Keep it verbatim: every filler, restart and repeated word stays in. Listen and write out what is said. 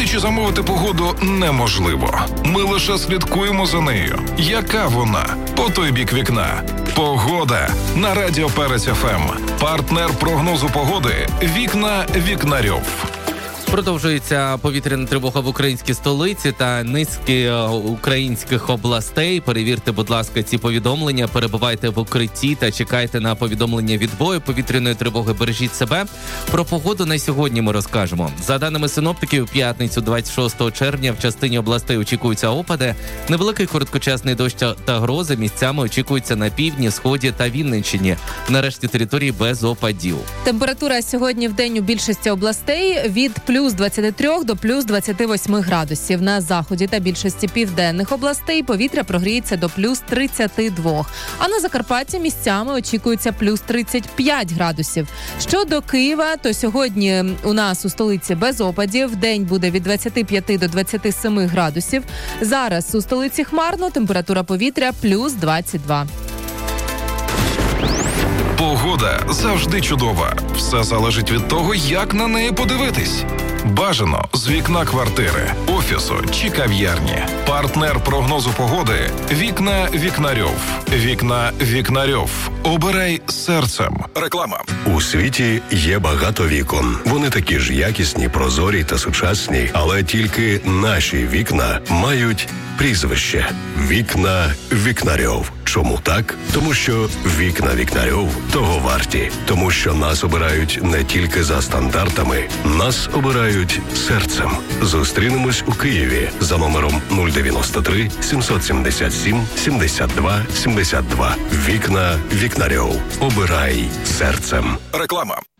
Змінити чи замовити погоду неможливо. Ми лише слідкуємо за нею. Яка вона? По той бік вікна. Погода на Радіо Перець еф ем. Партнер прогнозу погоди «Вікна Вікнарьов». Продовжується повітряна тривога в українській столиці та низки українських областей. Перевірте, будь ласка, ці повідомлення, перебувайте в укритті та чекайте на повідомлення відбою повітряної тривоги. Бережіть себе. Про погоду на сьогодні ми розкажемо. За даними синоптиків, у п'ятницю двадцять шостого червня в частині областей очікуються опади. Невеликий короткочасний дощ та грози місцями очікуються на півдні, сході та Вінниччині. Нарешті території без опадів. Температура сьогодні в день у більшості областей від плюс двадцять три до плюс двадцять вісім градусів. На заході та більшості південних областей повітря прогріється до плюс тридцять два. А на Закарпатті місцями очікується плюс тридцять п'ять градусів. Щодо Києва, то сьогодні у нас у столиці без опадів. День буде від двадцять п'ять до двадцять сім градусів. Зараз у столиці хмарно, температура повітря плюс двадцять два. Погода завжди чудова. Все залежить від того, як на неї подивитись. Бажано з вікна квартири, офісу чи кав'ярні. Партнер прогнозу погоди «Вікна Вікнарьов». «Вікна Вікнарьов». Обирай серцем. Реклама. У світі є багато вікон. Вони такі ж якісні, прозорі та сучасні, але тільки наші вікна мають прізвище «Вікна Вікнарьов». Чому так? Тому що «Вікна Вікнарьов» того варті. Тому що нас обирають не тільки за стандартами, нас обирають серцем. Зустрінемось у Києві за номером нуль дев'яносто три сімсот сімдесят сім сімдесят два сімдесят два. «Вікна Вікнарьов». Обирай серцем. Реклама.